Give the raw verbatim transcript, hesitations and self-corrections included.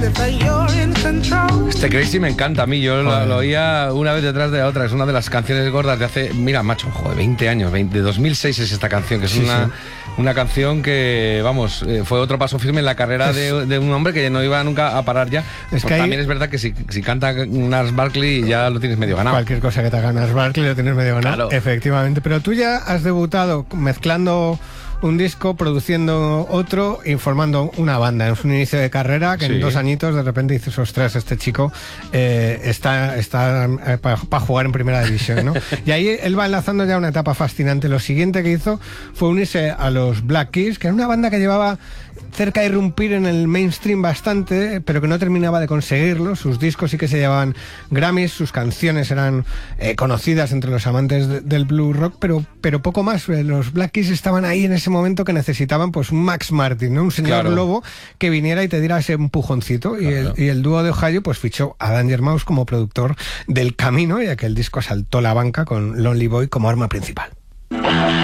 Este Crazy me encanta a mí, yo lo, lo oía una vez detrás de la otra, es una de las canciones gordas de hace, mira macho, joder, veinte años, veinte, de dos mil seis es esta canción, que es sí, una, sí. una canción que, vamos, fue otro paso firme en la carrera es... de, de un hombre que no iba nunca a parar ya. Es que también hay... es verdad que si, si canta Gnarls Barkley ya lo tienes medio ganado. Cualquier cosa que te haga Gnarls Barkley lo tienes medio ganado, claro. Efectivamente, pero tú ya has debutado mezclando un disco, produciendo otro, informando una banda en su inicio de carrera, que sí. en dos añitos de repente dices, ostras, este chico eh, está, está eh, para pa jugar en primera división, ¿no? Y ahí él va enlazando ya una etapa fascinante. Lo siguiente que hizo fue unirse a los Black Keys, que era una banda que llevaba cerca de irrumpir en el mainstream bastante, pero que no terminaba de conseguirlo. Sus discos sí que se llevaban Grammys, sus canciones eran eh, conocidas entre los amantes de, del blues rock, pero, pero poco más. Los Black Keys estaban ahí en ese momento que necesitaban pues un Max Martin, ¿no? Un señor claro. lobo que viniera y te diera ese empujoncito. Claro. Y, el, y el dúo de Ohio pues fichó a Danger Mouse como productor del camino, y aquel disco saltó la banca con Lonely Boy como arma principal.